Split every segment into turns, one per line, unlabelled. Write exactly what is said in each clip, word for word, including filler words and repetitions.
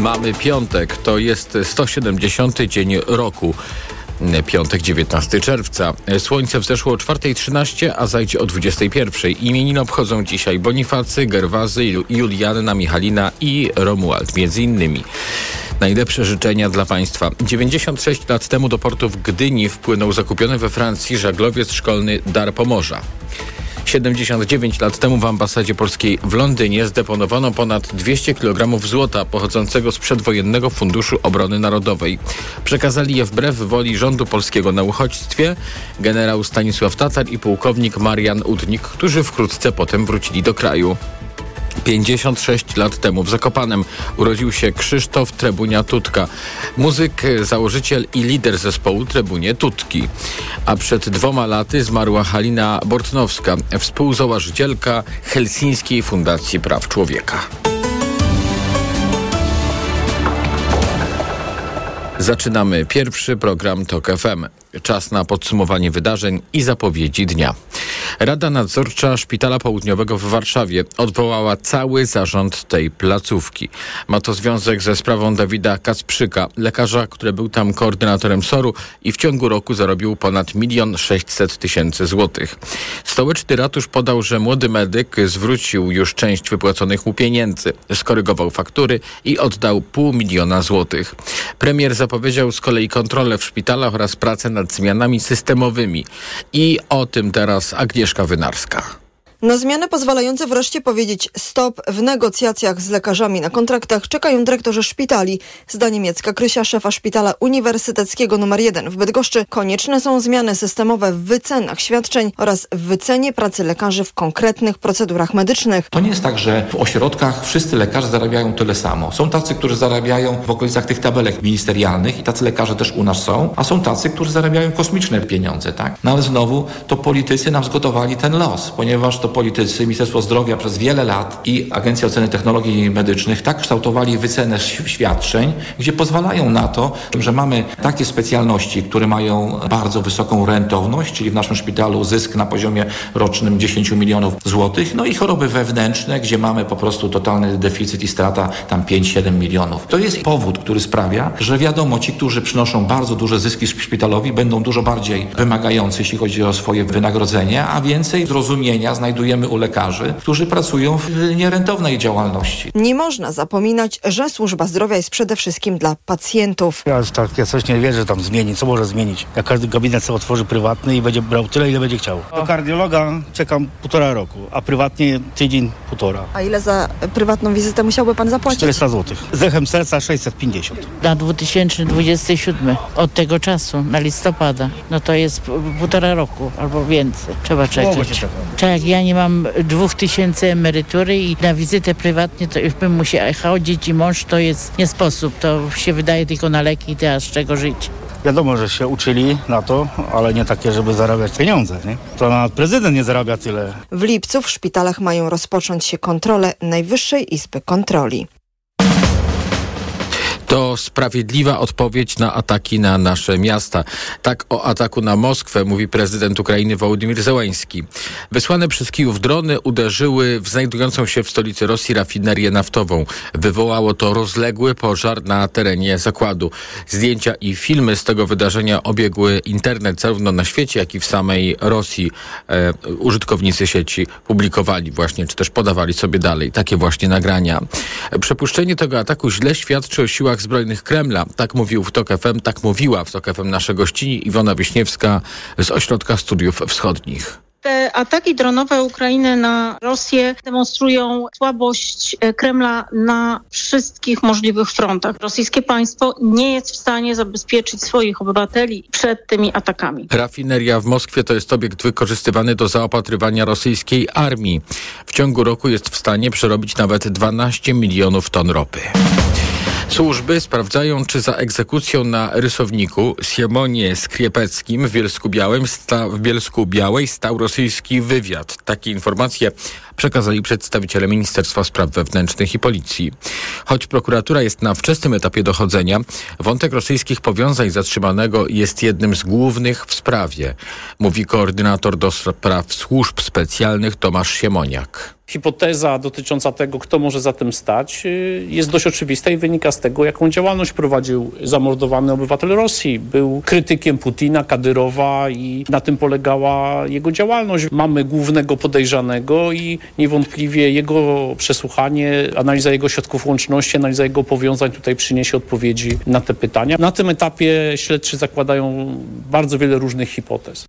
Mamy piątek, to jest sto siedemdziesiąty dzień roku. Piątek, dziewiętnastego czerwca. Słońce wzeszło o czwarta trzynaście, a zajdzie o dwudziestej pierwszej. Imieniny obchodzą dzisiaj Bonifacy, Gerwazy, Julianna, Michalina i Romuald, między innymi. Najlepsze życzenia dla Państwa. dziewięćdziesiąt sześć lat temu do portu w Gdyni wpłynął zakupiony we Francji żaglowiec szkolny Dar Pomorza. siedemdziesiąt dziewięć lat temu w ambasadzie polskiej w Londynie zdeponowano ponad dwieście kilogramów złota pochodzącego z przedwojennego Funduszu Obrony Narodowej. Przekazali je wbrew woli rządu polskiego na uchodźstwie generał Stanisław Tatar i pułkownik Marian Udnik, którzy wkrótce potem wrócili do kraju. pięćdziesiąt sześć lat temu w Zakopanem urodził się Krzysztof Trebunia-Tutka, muzyk, założyciel i lider zespołu Trebunie Tutki. A przed dwoma laty zmarła Halina Bortnowska, współzałożycielka Helsińskiej Fundacji Praw Człowieka. Zaczynamy pierwszy program TOK F M. Czas na podsumowanie wydarzeń i zapowiedzi dnia. Rada Nadzorcza Szpitala Południowego w Warszawie odwołała cały zarząd tej placówki. Ma to związek ze sprawą Dawida Kacprzyka, lekarza, który był tam koordynatorem S O R-u i w ciągu roku zarobił ponad milion sześćset tysięcy złotych. Stołeczny ratusz podał, że młody medyk zwrócił już część wypłaconych mu pieniędzy, skorygował faktury i oddał pół miliona złotych. Premier zapowiedział z kolei kontrolę w szpitalach oraz pracę nad zmianami systemowymi. I o tym teraz Agnieszka Wynarska.
Na zmiany pozwalające wreszcie powiedzieć stop w negocjacjach z lekarzami na kontraktach czekają dyrektorzy szpitali. Zdaniem Jacka Krysia, szefa Szpitala Uniwersyteckiego numer jeden w Bydgoszczy, konieczne są zmiany systemowe w wycenach świadczeń oraz w wycenie pracy lekarzy w konkretnych procedurach medycznych.
To nie jest tak, że w ośrodkach wszyscy lekarze zarabiają tyle samo. Są tacy, którzy zarabiają w okolicach tych tabelek ministerialnych i tacy lekarze też u nas są, a są tacy, którzy zarabiają kosmiczne pieniądze, tak? No ale znowu to politycy nam zgotowali ten los, ponieważ to politycy, Ministerstwo Zdrowia przez wiele lat i Agencja Oceny Technologii Medycznych tak kształtowali wycenę świadczeń, gdzie pozwalają na to, że mamy takie specjalności, które mają bardzo wysoką rentowność, czyli w naszym szpitalu zysk na poziomie rocznym dziesięć milionów złotych, no i choroby wewnętrzne, gdzie mamy po prostu totalny deficyt i strata tam pięć siedem milionów. To jest powód, który sprawia, że wiadomo, ci, którzy przynoszą bardzo duże zyski szpitalowi, będą dużo bardziej wymagający, jeśli chodzi o swoje wynagrodzenie, a więcej zrozumienia znajdują u lekarzy, którzy pracują w nierentownej działalności.
Nie można zapominać, że służba zdrowia jest przede wszystkim dla pacjentów.
Ja takie coś nie wierzę, że tam zmieni. Co może zmienić? Jak każdy gabinet sobie otworzy prywatny i będzie brał tyle, ile będzie chciał. Do kardiologa czekam półtora roku, a prywatnie tydzień, półtora.
A ile za prywatną wizytę musiałby pan zapłacić?
czterysta złotych. Z echem serca sześćset pięćdziesiąt.
Na dwa tysiące dwudziesty siódmy. Od tego czasu, na listopada. No to jest półtora roku albo więcej. Trzeba czekać. Tak, ja nie mam dwóch tysięcy emerytury i na wizytę prywatnie to już bym musiała chodzić i mąż to jest nie sposób. To się wydaje tylko na leki i teraz z czego żyć.
Wiadomo, że się uczyli na to, ale nie takie, żeby zarabiać pieniądze, nie? To nawet prezydent nie zarabia tyle.
W lipcu w szpitalach mają rozpocząć się kontrole Najwyższej Izby Kontroli.
To sprawiedliwa odpowiedź na ataki na nasze miasta. Tak o ataku na Moskwę mówi prezydent Ukrainy Wołodymyr Zełański. Wysłane przez Kijów drony uderzyły w znajdującą się w stolicy Rosji rafinerię naftową. Wywołało to rozległy pożar na terenie zakładu. Zdjęcia i filmy z tego wydarzenia obiegły internet zarówno na świecie, jak i w samej Rosji. E, użytkownicy sieci publikowali właśnie, czy też podawali sobie dalej takie właśnie nagrania. Przepuszczenie tego ataku źle świadczy o siłach zbrojnych Kremla. Tak mówił w TOK F M, tak mówiła w TOK F M nasza gościni Iwona Wiśniewska z Ośrodka Studiów Wschodnich.
Te ataki dronowe Ukrainy na Rosję demonstrują słabość Kremla na wszystkich możliwych frontach. Rosyjskie państwo nie jest w stanie zabezpieczyć swoich obywateli przed tymi atakami.
Rafineria w Moskwie to jest obiekt wykorzystywany do zaopatrywania rosyjskiej armii. W ciągu roku jest w stanie przerobić nawet dwanaście milionów ton ropy. Służby sprawdzają, czy za egzekucją na rysowniku Siemonie Skriepeckim w Bielsku Białym sta, w Bielsku Białej stał rosyjski wywiad. Takie informacje przekazali przedstawiciele Ministerstwa Spraw Wewnętrznych i Policji. Choć prokuratura jest na wczesnym etapie dochodzenia, wątek rosyjskich powiązań zatrzymanego jest jednym z głównych w sprawie, mówi koordynator do spraw służb specjalnych Tomasz Siemoniak.
Hipoteza dotycząca tego, kto może za tym stać, jest dość oczywista i wynika z tego, jaką działalność prowadził zamordowany obywatel Rosji. Był krytykiem Putina, Kadyrowa i na tym polegała jego działalność. Mamy głównego podejrzanego i niewątpliwie jego przesłuchanie, analiza jego środków łączności, analiza jego powiązań tutaj przyniesie odpowiedzi na te pytania. Na tym etapie śledczy zakładają bardzo wiele różnych hipotez.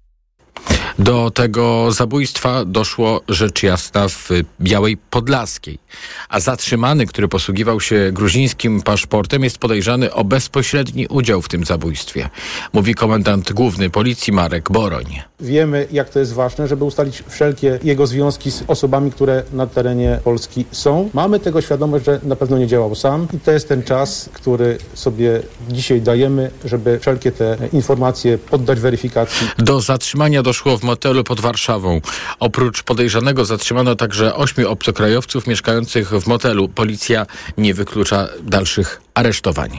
Do tego zabójstwa doszło rzecz jasna w Białej Podlaskiej, a zatrzymany, który posługiwał się gruzińskim paszportem, jest podejrzany o bezpośredni udział w tym zabójstwie, mówi komendant główny policji Marek Boroń.
Wiemy, jak to jest ważne, żeby ustalić wszelkie jego związki z osobami, które na terenie Polski są. Mamy tego świadomość, że na pewno nie działał sam i to jest ten czas, który sobie dzisiaj dajemy, żeby wszelkie te informacje poddać weryfikacji.
Do zatrzymania doszło w motelu pod Warszawą. Oprócz podejrzanego zatrzymano także ośmiu obcokrajowców mieszkających w motelu. Policja nie wyklucza dalszych aresztowań.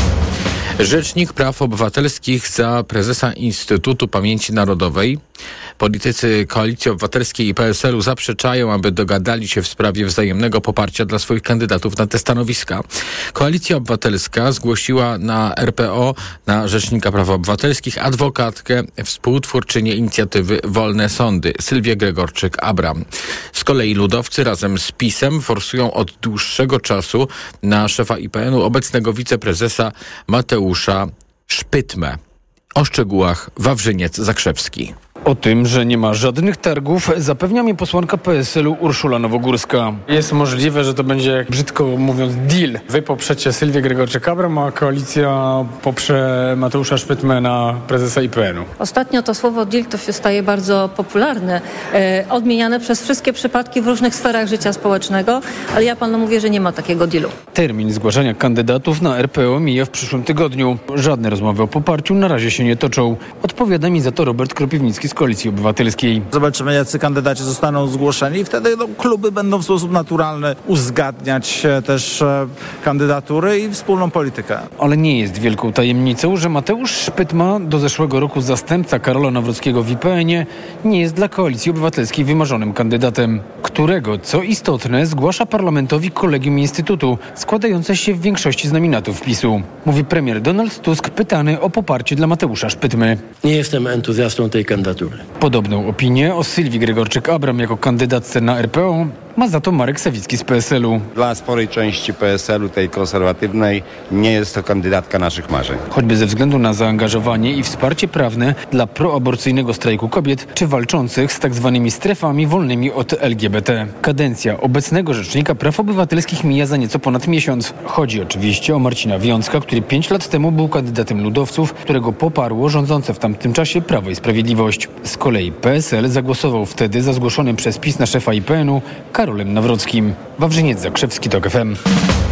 Rzecznik Praw Obywatelskich za prezesa Instytutu Pamięci Narodowej. Politycy Koalicji Obywatelskiej i P S L u zaprzeczają, aby dogadali się w sprawie wzajemnego poparcia dla swoich kandydatów na te stanowiska. Koalicja Obywatelska zgłosiła na R P O, na Rzecznika Praw Obywatelskich, adwokatkę, współtwórczynię inicjatywy Wolne Sądy, Sylwię Gregorczyk-Abram. Z kolei ludowcy razem z PiS-em forsują od dłuższego czasu na szefa I P N u obecnego wiceprezesa Mateusza Szpytmę. O szczegółach Wawrzyniec Zakrzewski.
O tym, że nie ma żadnych targów, zapewnia mnie posłanka P S L u Urszula Nowogórska. Jest możliwe, że to będzie, brzydko mówiąc, deal. Wy poprzecie Sylwię Gregorczyk-Abram, a koalicja poprze Mateusza Szpytmę na prezesa I P N u.
Ostatnio to słowo deal to się staje bardzo popularne, e, odmieniane przez wszystkie przypadki w różnych sferach życia społecznego, ale ja panu mówię, że nie ma takiego dealu.
Termin zgłaszania kandydatów na R P O mija w przyszłym tygodniu. Żadne rozmowy o poparciu na razie się nie toczą. Odpowiada mi za to Robert Kropiwnicki z Koalicji Obywatelskiej.
Zobaczymy, jacy kandydaci zostaną zgłoszeni i wtedy no, kluby będą w sposób naturalny uzgadniać też e, kandydatury i wspólną politykę.
Ale nie jest wielką tajemnicą, że Mateusz Szpytma, do zeszłego roku zastępca Karola Nawrockiego w I P N ie, nie jest dla Koalicji Obywatelskiej wymarzonym kandydatem, którego, co istotne, zgłasza parlamentowi kolegium Instytutu, składające się w większości z nominatów PiS-u. Mówi premier Donald Tusk, pytany o poparcie dla Mateusza Szpytmy.
Nie jestem entuzjastą tej kandydatury.
Podobną opinię o Sylwii Gregorczyk-Abram jako kandydatce na R P O ma za to Marek Sawicki z P S L u.
Dla sporej części P S L u, tej konserwatywnej, nie jest to kandydatka naszych marzeń.
Choćby ze względu na zaangażowanie i wsparcie prawne dla proaborcyjnego strajku kobiet, czy walczących z tak zwanymi strefami wolnymi od L G B T. Kadencja obecnego Rzecznika Praw Obywatelskich mija za nieco ponad miesiąc. Chodzi oczywiście o Marcina Wiącka, który pięć lat temu był kandydatem ludowców, którego poparło rządzące w tamtym czasie Prawo i Sprawiedliwość. Z kolei P S L zagłosował wtedy za zgłoszonym przez PiS na szefa I P N u Karolem Nawrockim. Wawrzyniec Zakrzewski, TOK F M.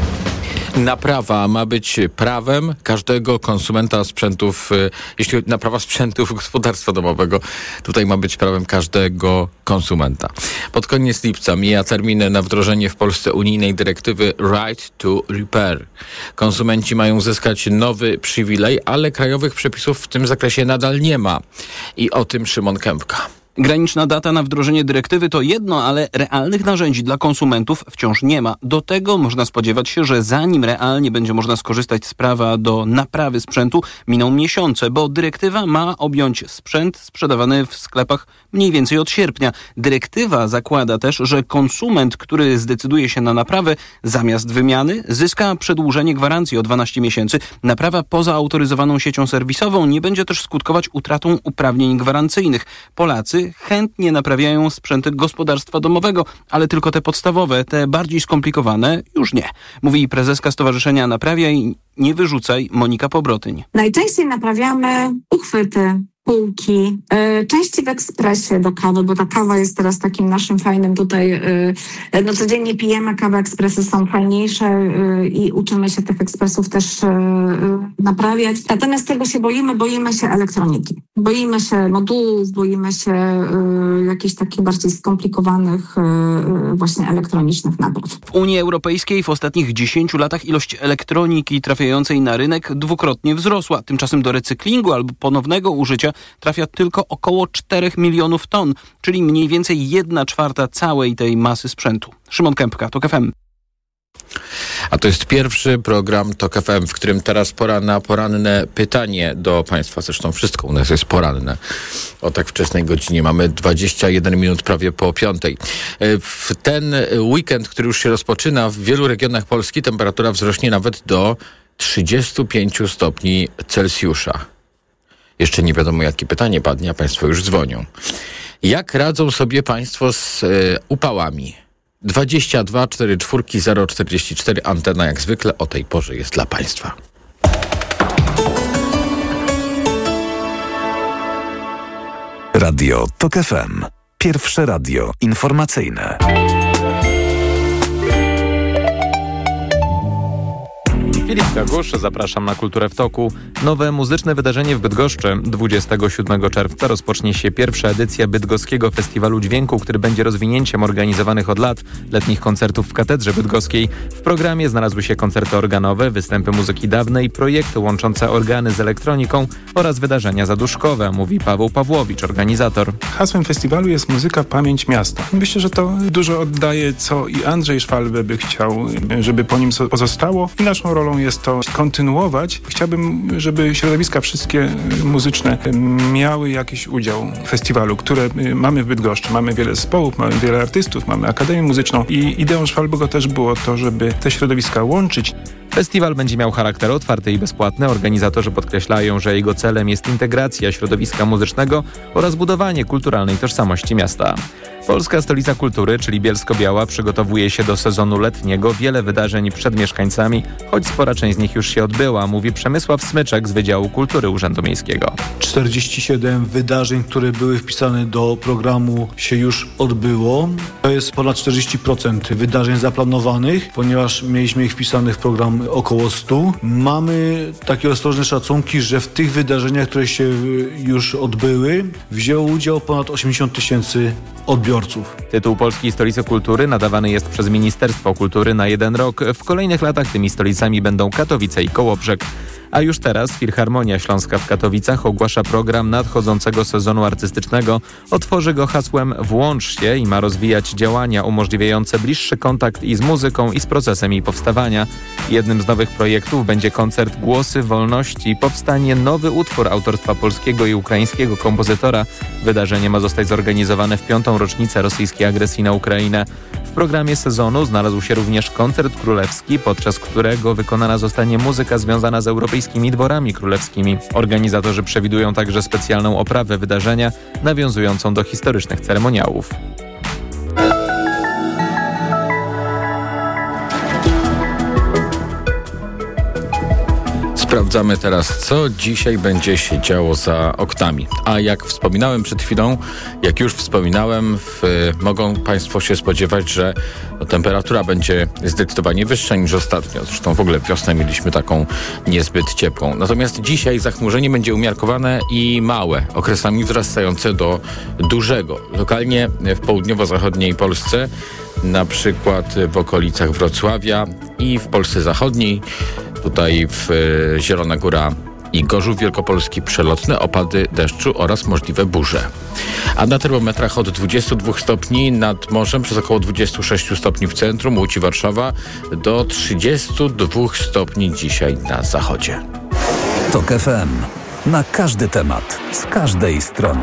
Naprawa ma być prawem każdego konsumenta sprzętów, jeśli chodzi o naprawa sprzętów gospodarstwa domowego, tutaj ma być prawem każdego konsumenta. Pod koniec lipca mija termin na wdrożenie w Polsce unijnej dyrektywy Right to Repair. Konsumenci mają uzyskać nowy przywilej, ale krajowych przepisów w tym zakresie nadal nie ma. I o tym Szymon Kępka.
Graniczna data na wdrożenie dyrektywy to jedno, ale realnych narzędzi dla konsumentów wciąż nie ma. Do tego można spodziewać się, że zanim realnie będzie można skorzystać z prawa do naprawy sprzętu, miną miesiące, bo dyrektywa ma objąć sprzęt sprzedawany w sklepach mniej więcej od sierpnia. Dyrektywa zakłada też, że konsument, który zdecyduje się na naprawę, zamiast wymiany zyska przedłużenie gwarancji o dwanaście miesięcy. Naprawa poza autoryzowaną siecią serwisową nie będzie też skutkować utratą uprawnień gwarancyjnych. Polacy chętnie naprawiają sprzęty gospodarstwa domowego, ale tylko te podstawowe, te bardziej skomplikowane już nie. Mówi prezeska Stowarzyszenia Naprawiaj, nie wyrzucaj, Monika Pobrotyń.
Najczęściej naprawiamy uchwyty, półki, y, części w ekspresie do kawy, bo ta kawa jest teraz takim naszym fajnym tutaj, y, no codziennie pijemy kawę, ekspresy są fajniejsze y, i uczymy się tych ekspresów też y, y, naprawiać. Natomiast tego się boimy, boimy się elektroniki. Boimy się modułów, boimy się y, jakichś takich bardziej skomplikowanych y, y, właśnie elektronicznych napraw.
W Unii Europejskiej w ostatnich dziesięciu latach ilość elektroniki trafiającej na rynek dwukrotnie wzrosła. Tymczasem do recyklingu albo ponownego użycia życia trafia tylko około czterech milionów ton, czyli mniej więcej jedna czwarta całej tej masy sprzętu. Szymon Kępka, TOK F M.
A to jest pierwszy program TOK F M, w którym teraz pora na poranne pytanie do Państwa. Zresztą wszystko u nas jest poranne. O tak wczesnej godzinie mamy dwadzieścia jeden minut prawie po piątej. W ten weekend, który już się rozpoczyna, w wielu regionach Polski temperatura wzrośnie nawet do trzydziestu pięciu stopni Celsjusza. Jeszcze nie wiadomo, jakie pytanie padnie, a Państwo już dzwonią. Jak radzą sobie Państwo z y, upałami? dwadzieścia dwa czterdzieści cztery zero czterdzieści cztery. Antena jak zwykle o tej porze jest dla Państwa.
Radio TOK F M. Pierwsze radio informacyjne.
Filip Kagusz, zapraszam na Kulturę w Toku. Nowe muzyczne wydarzenie w Bydgoszczy. dwudziestego siódmego czerwca rozpocznie się pierwsza edycja Bydgoskiego Festiwalu Dźwięku, który będzie rozwinięciem organizowanych od lat letnich koncertów w Katedrze Bydgoskiej. W programie znalazły się koncerty organowe, występy muzyki dawnej, projekty łączące organy z elektroniką oraz wydarzenia zaduszkowe, mówi Paweł Pawłowicz, organizator.
Hasłem festiwalu jest muzyka, pamięć miasta. Myślę, że to dużo oddaje, co i Andrzej Szwalbe by chciał, żeby po nim pozostało. I naszą rolą jest to kontynuować. Chciałbym, żeby środowiska wszystkie muzyczne miały jakiś udział w festiwalu, które mamy w Bydgoszczy. Mamy wiele zespołów, mamy wiele artystów, mamy Akademię Muzyczną i ideą Szwalbego też było to, żeby te środowiska łączyć.
Festiwal będzie miał charakter otwarty i bezpłatny. Organizatorzy podkreślają, że jego celem jest integracja środowiska muzycznego oraz budowanie kulturalnej tożsamości miasta. Polska Stolica Kultury, czyli Bielsko-Biała, przygotowuje się do sezonu letniego. Wiele wydarzeń przed mieszkańcami, choć spora część z nich już się odbyła, mówi Przemysław Smyczek z Wydziału Kultury Urzędu Miejskiego.
czterdzieści siedem wydarzeń, które były wpisane do programu, się już odbyło. To jest ponad czterdzieści procent wydarzeń zaplanowanych, ponieważ mieliśmy ich wpisanych w program około stu. Mamy takie ostrożne szacunki, że w tych wydarzeniach, które się już odbyły, wzięło udział ponad osiemdziesiąt tysięcy odbiorców.
Tytuł Polskiej Stolicy Kultury nadawany jest przez Ministerstwo Kultury na jeden rok. W kolejnych latach tymi stolicami będą Katowice i Kołobrzeg. A już teraz Filharmonia Śląska w Katowicach ogłasza program nadchodzącego sezonu artystycznego. Otworzy go hasłem Włącz się i ma rozwijać działania umożliwiające bliższy kontakt i z muzyką, i z procesem jej powstawania. Jednym z nowych projektów będzie koncert Głosy Wolności. Powstanie nowy utwór autorstwa polskiego i ukraińskiego kompozytora. Wydarzenie ma zostać zorganizowane w piątą rocznicę rosyjskiej agresji na Ukrainę. W programie sezonu znalazł się również koncert królewski, podczas którego wykonana zostanie muzyka związana z europejskimi dworami królewskimi. Organizatorzy przewidują także specjalną oprawę wydarzenia, nawiązującą do historycznych ceremoniałów.
Sprawdzamy teraz, co dzisiaj będzie się działo za oknami. A jak wspominałem przed chwilą, jak już wspominałem, w, mogą Państwo się spodziewać, że no, temperatura będzie zdecydowanie wyższa niż ostatnio. Zresztą w ogóle wiosnę mieliśmy taką niezbyt ciepłą. Natomiast dzisiaj zachmurzenie będzie umiarkowane i małe, okresami wzrastające do dużego. Lokalnie w południowo-zachodniej Polsce, na przykład w okolicach Wrocławia i w Polsce Zachodniej, tutaj w e, Zielona Góra i Gorzów Wielkopolski przelotne opady deszczu oraz możliwe burze. A na termometrach od dwudziestu dwóch stopni nad morzem przez około dwudziestu sześciu stopni w centrum, Łódź i Warszawa do trzydziestu dwóch stopni dzisiaj na zachodzie.
TOK F M. Na każdy temat, z każdej strony.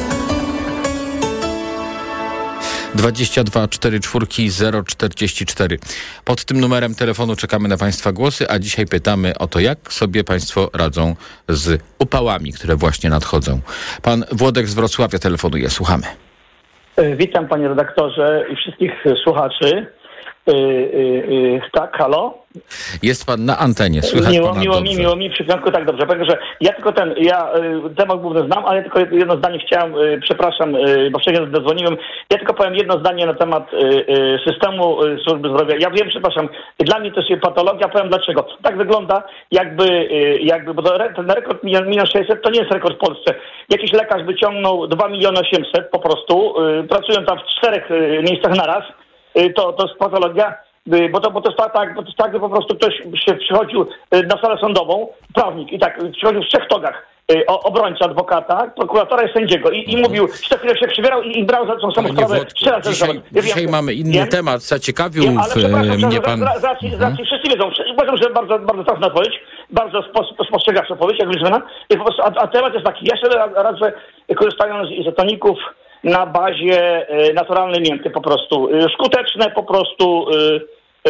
dwadzieścia dwa czterdzieści cztery zero czterdzieści cztery. Pod tym numerem telefonu czekamy na Państwa głosy, a dzisiaj pytamy o to, jak sobie Państwo radzą z upałami, które właśnie nadchodzą. Pan Włodek z Wrocławia telefonuje. Słuchamy.
Witam panie redaktorze i wszystkich słuchaczy. Yy, yy, tak, halo?
Jest pan na antenie, słychać
miło,
pana
miło
dobrze.
mi, miło mi, przy piątku tak dobrze. Powiem, że ja tylko ten, ja y, temat główny znam, ale tylko jedno zdanie chciałem, y, przepraszam, y, bo wcześniej zadzwoniłem. Ja tylko powiem jedno zdanie na temat y, y, systemu y, służby zdrowia. Ja wiem, przepraszam, dla mnie to jest patologia, powiem dlaczego. Tak wygląda, jakby, y, jakby bo to, ten rekord milion sześćset to nie jest rekord w Polsce. Jakiś lekarz wyciągnął dwa miliony osiemset po prostu, y, pracują tam w czterech y, miejscach naraz. To, to jest patologia, bo to, bo to jest tak, bo to jest tak, że po prostu ktoś się przychodził na salę sądową, prawnik, i tak przychodził w trzech togach. y, o, obrońca adwokata, prokuratora i sędziego i, i mówił, że to chwilę się przybierał i, i brał za tą samą sprawę.
Dzisiaj, dzisiaj mamy inny wiem, temat, zaciekawił
wiem, ale
w, mnie pan...
Z racji, z racji wszyscy wiedzą, uważam, że bardzo, bardzo trafna odpowiedź, bardzo spo, spostrzegawcza odpowiedź, jak wyżwana. I po prostu, a, a temat jest taki, ja się radzę, korzystając z izotoników na bazie y, naturalnej mięty po prostu, y, skuteczne po prostu... Y,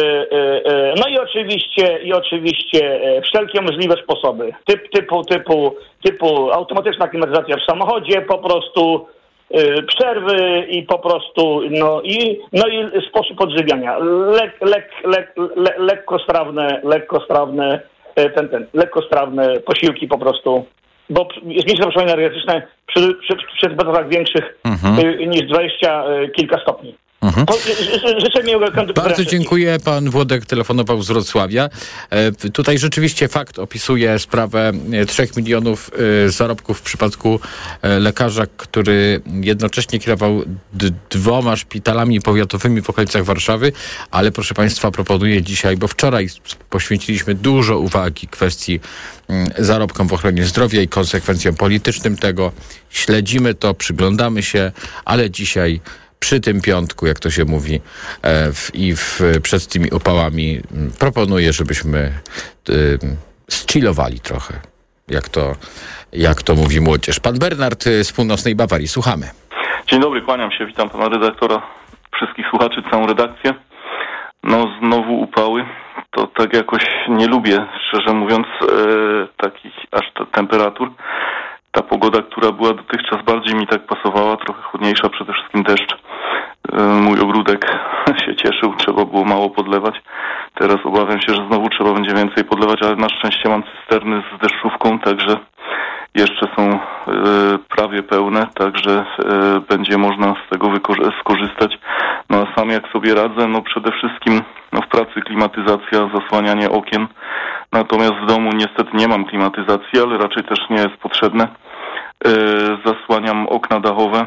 No i oczywiście, i oczywiście wszelkie możliwe sposoby, typ, typu, typu, typu automatyczna klimatyzacja w samochodzie, po prostu y, przerwy i po prostu, no i, no i sposób odżywiania. Lek, lek, lek, le, lekkostrawne, lekkostrawne, ten, ten, lekkostrawne posiłki po prostu, bo zmniejszenie zapotrzebowanie energetyczne przy, przy, przy temperaturach większych mhm. y, niż dwadzieścia y, kilka stopni. Mhm. Życzę miłego kandydatura.
Bardzo dziękuję. Pan Włodek telefonował z Wrocławia. E, tutaj rzeczywiście fakt opisuje sprawę trzech milionów e, zarobków w przypadku e, lekarza, który jednocześnie kierował d- dwoma szpitalami powiatowymi w okolicach Warszawy, ale proszę Państwa, proponuję dzisiaj, bo wczoraj poświęciliśmy dużo uwagi kwestii m, zarobkom w ochronie zdrowia i konsekwencjom politycznym tego. Śledzimy to, przyglądamy się, ale dzisiaj przy tym piątku, jak to się mówi, e, w, i w, przed tymi upałami m, proponuję, żebyśmy y, zchillowali trochę, jak to, jak to mówi młodzież. Pan Bernard z północnej Bawarii, słuchamy.
Dzień dobry, kłaniam się, witam pana redaktora, wszystkich słuchaczy, całą redakcję. No znowu upały, to tak jakoś nie lubię, szczerze mówiąc, e, takich aż t- temperatur. Ta pogoda, która była dotychczas, bardziej mi tak pasowała, trochę chłodniejsza, przede wszystkim deszcz. Mój ogródek się cieszył, trzeba było mało podlewać. Teraz obawiam się, że znowu trzeba będzie więcej podlewać, ale na szczęście mam cysterny z deszczówką, także jeszcze są e, prawie pełne, także e, będzie można z tego wyko- skorzystać. No a sam jak sobie radzę, no przede wszystkim no w pracy klimatyzacja, zasłanianie okien. Natomiast w domu niestety nie mam klimatyzacji, ale raczej też nie jest potrzebne. E, zasłaniam okna dachowe,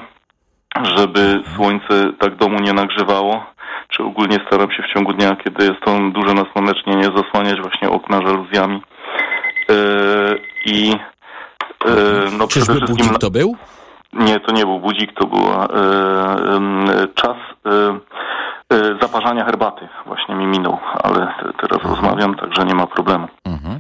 żeby słońce tak domu nie nagrzewało. Czy ogólnie staram się w ciągu dnia, kiedy jest to duże nasłonecznienie, zasłaniać właśnie okna żaluzjami. E, I e, no
Czyżby
przede wszystkim...
budzik to był?
Nie, to nie był budzik, to był e, e, czas e, e, zaparzania herbaty. Właśnie mi minął, ale te, teraz mhm. rozmawiam, także nie ma problemu. Mhm.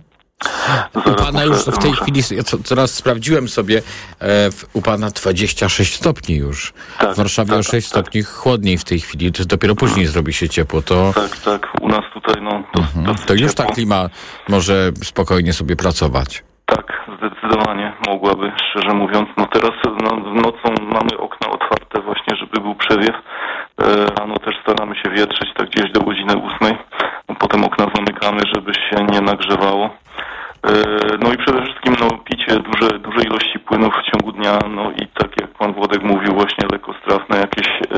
U pana już w tej chwili, ja co, coraz sprawdziłem sobie, e, w, u pana dwadzieścia sześć stopni już.
Tak,
w Warszawie
tak,
o sześć
tak.
stopni chłodniej w tej chwili, to dopiero później hmm. zrobi się ciepło. To...
Tak, tak, u nas tutaj no to,
mhm. to już ta klima może spokojnie sobie pracować.
Tak, zdecydowanie mogłaby, szczerze mówiąc. No teraz no, nocą mamy okna otwarte właśnie, żeby był przewiew. E, rano też staramy się wietrzyć tak gdzieś do godziny ósmej. No, potem okna zamykamy, żeby się nie nagrzewało. No i przede wszystkim no, picie duże, duże ilości płynów w ciągu dnia, no i tak jak pan Włodek mówił, właśnie lekkostrawne jakieś e,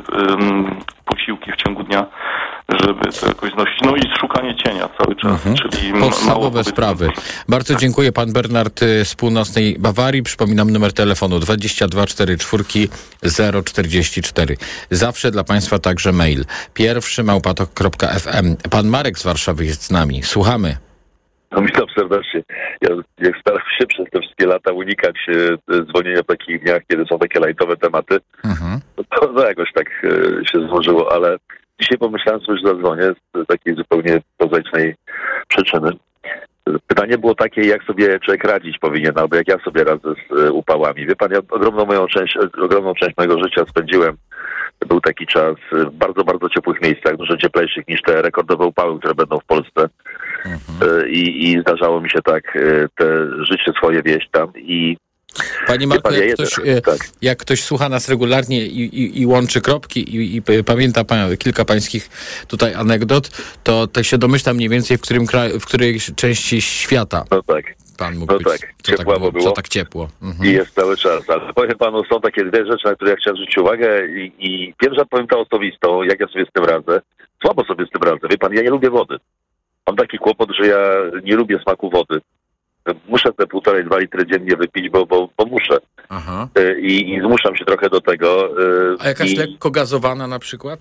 e, posiłki w ciągu dnia, żeby to jakoś znosić. No i szukanie cienia cały czas, mhm. czyli
podstawowe mało sprawy. Bardzo dziękuję, pan Bernard z północnej Bawarii. Przypominam numer telefonu dwadzieścia dwa czterdzieści cztery zero czterdzieści cztery. Zawsze dla państwa także mail pierwszy małpatok kropka f m. Pan Marek z Warszawy jest z nami. Słuchamy.
No, witam serdecznie. Ja jak staram się przez te wszystkie lata unikać e, dzwonienia w takich dniach, kiedy są takie lajtowe tematy, mhm. to, to jakoś tak e, się złożyło, ale dzisiaj pomyślałem sobie, że zadzwonię z takiej zupełnie prozaicznej przyczyny. Pytanie było takie, jak sobie człowiek radzić powinien, albo jak ja sobie radzę z e, upałami. Wie pan, ja ogromną moją część, ogromną część mojego życia spędziłem, był taki czas w bardzo, bardzo ciepłych miejscach, dużo cieplejszych niż te rekordowe upały, które będą w Polsce. Mhm. I, I zdarzało mi się tak te życie swoje wieść tam i
Panie Marku, jak, jak, ktoś, tak. jak ktoś słucha nas regularnie i, i, i łączy kropki i, i pamięta pan, kilka pańskich tutaj anegdot, to, to się domyślam mniej więcej w którym kraju, w której części świata
no tak.
pan mógł
no
być.
Tak.
Co, tak było,
było.
co tak ciepło. Mhm.
I jest cały czas. Ale powiem panu, są takie dwie rzeczy, na które ja chciałem zwrócić uwagę i, i pierwsza powiem to osobistą, jak ja sobie z tym radzę. Słabo sobie z tym radzę. Wie pan, ja nie lubię wody. Mam taki kłopot, że ja nie lubię smaku wody. Muszę te półtorej, dwa litry dziennie wypić, bo, bo, bo muszę. Aha. I, I zmuszam się trochę do tego.
A jakaś
I...
lekko gazowana na przykład?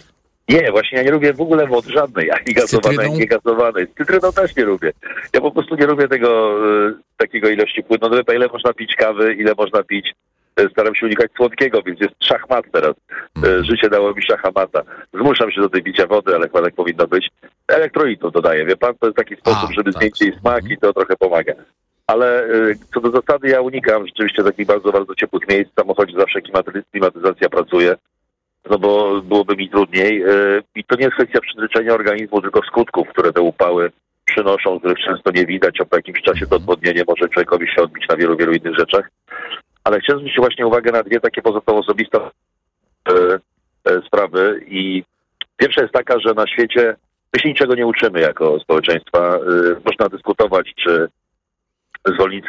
Nie, właśnie ja nie lubię w ogóle wody żadnej, ani gazowanej, ani niegazowanej. Z cytryną też nie lubię. Ja po prostu nie lubię tego e, takiego ilości płynu. No lepiej, ile można pić kawy, ile można pić. E, staram się unikać słodkiego, więc jest szachmat teraz. E, życie dało mi szachmata. Zmuszam się do tej picia wody, ale chyba tak powinno być. Elektrolitów dodaję, wie pan? To jest taki sposób, A, żeby tak. zmienić jej smak i to trochę pomaga. Ale y, co do zasady ja unikam rzeczywiście takich bardzo, bardzo ciepłych miejsc. W samochodzie zawsze klimaty- klimatyzacja pracuje, no bo byłoby mi trudniej. Y, I to nie jest kwestia przyzwyczajenia organizmu, tylko skutków, które te upały przynoszą, których często nie widać, a po jakimś czasie to odwodnienie może człowiekowi się odbić na wielu, wielu innych rzeczach. Ale chciałem zwrócić właśnie uwagę na dwie takie pozostałe osobiste y, y, sprawy. I pierwsza jest taka, że na świecie my się niczego nie uczymy jako społeczeństwa. Y, można dyskutować, czy zwolennicy